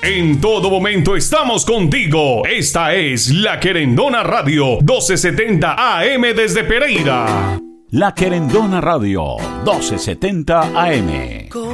En todo momento estamos contigo. Esta es La Querendona Radio, 1270 AM desde Pereira. La Querendona Radio, 1270 AM.